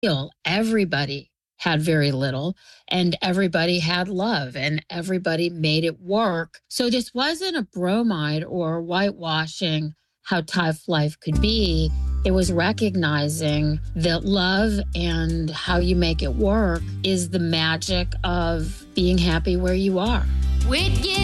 Everybody had very little, and everybody had love, and everybody made it work. So this wasn't a bromide or whitewashing how tough life could be. It was recognizing that love and how you make it work is the magic of being happy where you are.